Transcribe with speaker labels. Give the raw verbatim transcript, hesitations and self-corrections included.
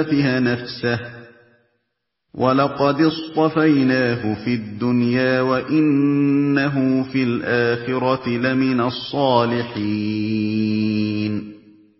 Speaker 1: يُشَابِهَ نَفْسَهُ ۚ وَلَقَدِ اصْطَفَيْنَاهُ فِي الدُّنْيَا وَإِنَّهُ فِي الْآخِرَةِ لَمِنَ الصَّالِحِينَ